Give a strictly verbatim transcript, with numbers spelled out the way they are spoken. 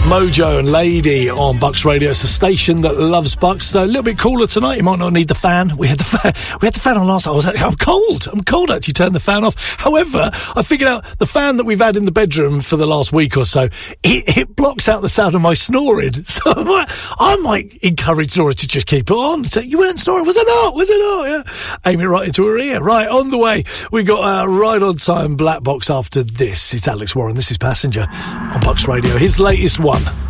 Mojo and Lady on Bucks Radio. It's a station that loves Bucks. So a little bit cooler tonight. You might not need the fan. We had the fan. We had the fan on last night. I was, I'm cold. I'm cold. Actually, turn the fan off. However, I figured out the fan that we've had in the bedroom for the last week or so, it, it blocks out the sound of my snoring. So I might, I might encourage Laura to just keep it on. Say, you weren't snoring, was it not? Was it not? Yeah. Aim it right into her ear. Right, on the way. We got uh, Right on Time Black Box after this. It's Alex Warren. This is Passenger on Bucks Radio. His latest one.